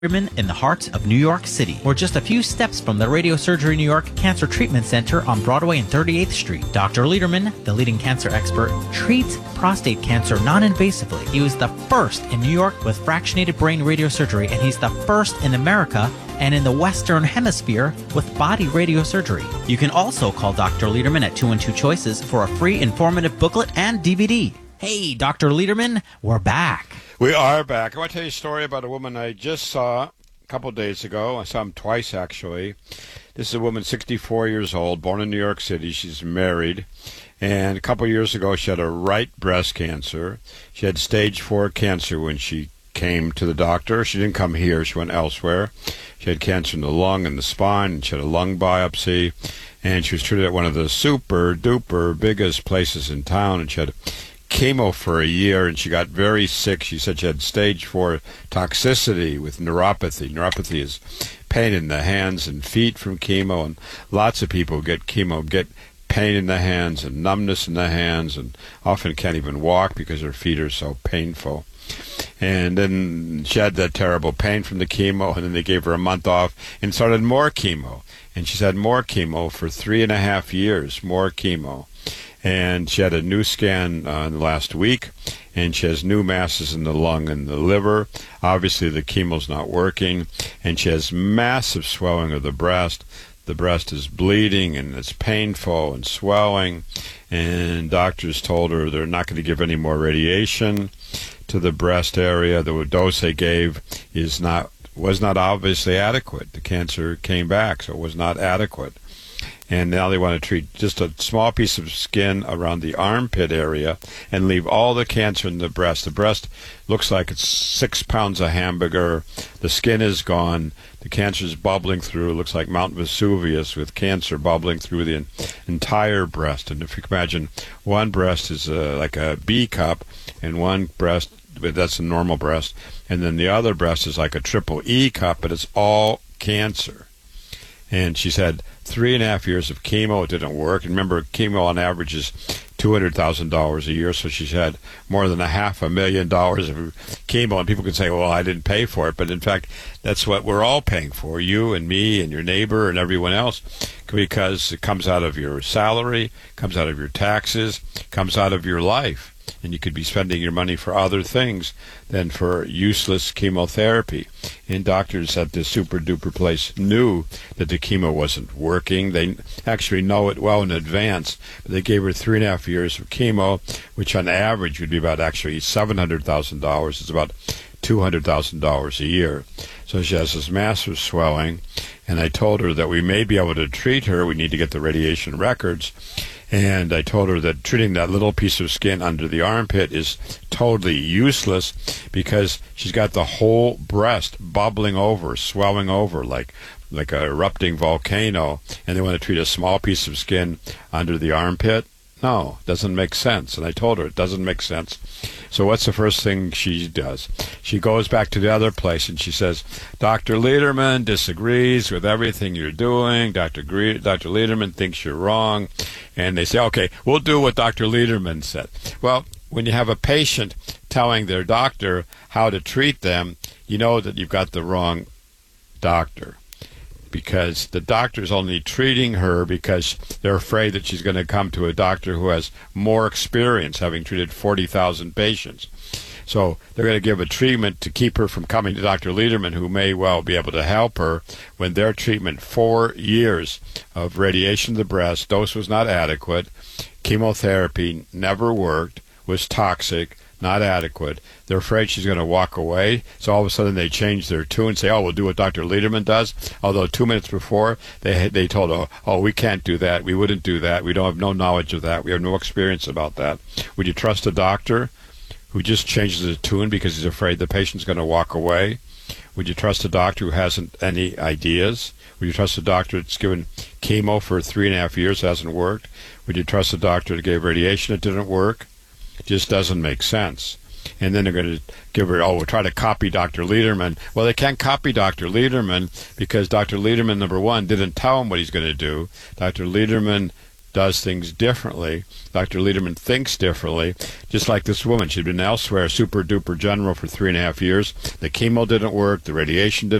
Lederman in the heart of New York City. We're just a few steps from the Radiosurgery New York Cancer Treatment Center on Broadway and 38th Street. Dr. Lederman, the leading cancer expert, treats prostate cancer non-invasively. He was the first in New York with fractionated brain radiosurgery, and he's the first in America and in the Western Hemisphere with body radiosurgery. You can also call Dr. Lederman at 212-CHOICES for a free informative booklet and DVD. Hey, Dr. Lederman, we're back. We are back. I want to tell you a story about a woman I just saw a couple of days ago. I saw him twice, actually. This is a woman, 64 years old, born in New York City. She's married. And a couple of years ago, she had a right breast cancer. She had stage 4 cancer when she came to the doctor. She didn't come here. She went elsewhere. She had cancer in the lung and the spine, and she had a lung biopsy. And she was treated at one of the super-duper biggest places in town, and she had chemo for a year, and she got very sick. She said she had stage 4 toxicity with neuropathy. Neuropathy is pain in the hands and feet from chemo, and lots of people who get chemo get pain in the hands and numbness in the hands and often can't even walk because their feet are so painful. And then she had that terrible pain from the chemo, and then they gave her a month off and started more chemo. And she's had more chemo for 3.5 years, more chemo. And she had a new scan last week, and she has new masses in the lung and the liver. Obviously, the chemo's not working, and she has massive swelling of the breast. The breast is bleeding, and it's painful and swelling, and doctors told her they're not going to give any more radiation to the breast area. The dose they gave was not obviously adequate. The cancer came back, so it was not adequate. And now they want to treat just a small piece of skin around the armpit area and leave all the cancer in the breast. The breast looks like it's 6 pounds of hamburger. The skin is gone. The cancer is bubbling through. It looks like Mount Vesuvius with cancer bubbling through the entire breast. And if you can imagine, one breast is like a B cup, and one breast, that's a normal breast, and then the other breast is like a triple E cup, but it's all cancer. And she's had 3.5 years of chemo. It didn't work. And remember, chemo on average is $200,000 a year, so she's had more than $500,000 of chemo. And people can say, well, I didn't pay for it. But in fact, that's what we're all paying for, you and me and your neighbor and everyone else, because it comes out of your salary, comes out of your taxes, comes out of your life. And you could be spending your money for other things than for useless chemotherapy. And doctors at this super-duper place knew that the chemo wasn't working. They actually know it well in advance. But they gave her 3.5 years of chemo, which on average would be about actually $700,000. It's about $200,000 a year. So she has this massive swelling. And I told her that we may be able to treat her. We need to get the radiation records. And I told her that treating that little piece of skin under the armpit is totally useless because she's got the whole breast bubbling over, swelling over like a erupting volcano, and they want to treat a small piece of skin under the armpit. No, doesn't make sense. And I told her it doesn't make sense. So what's the first thing she does? She goes back to the other place and she says, Dr. Lederman disagrees with everything you're doing. Dr. Lederman thinks you're wrong. And they say, okay, we'll do what Dr. Lederman said. Well, when you have a patient telling their doctor how to treat them, you know that you've got the wrong doctor. Because the doctor's only treating her because they're afraid that she's going to come to a doctor who has more experience, having treated 40,000 patients. So they're going to give a treatment to keep her from coming to Dr. Lederman, who may well be able to help her, when their treatment, 4 years of radiation to the breast, dose was not adequate, chemotherapy never worked, was toxic, not adequate. They're afraid she's going to walk away, so all of a sudden they change their tune and say, oh, we'll do what Dr. Lederman does, although 2 minutes before they told her, oh, we can't do that, we wouldn't do that, we don't have no knowledge of that, we have no experience about that. Would you trust a doctor who just changes the tune because he's afraid the patient's going to walk away? Would you trust a doctor who hasn't any ideas? Would you trust a doctor that's given chemo for 3.5 years, hasn't worked? Would you trust a doctor that gave radiation that didn't work? It just doesn't make sense. And then they're going to give her, we'll try to copy Dr. Lederman. Well, they can't copy Dr. Lederman because Dr. Lederman, number one, didn't tell him what he's going to do. Dr. Lederman does things differently. Dr. Lederman thinks differently, just like this woman. She'd been elsewhere, super-duper general for 3.5 years. The chemo didn't work. The radiation didn't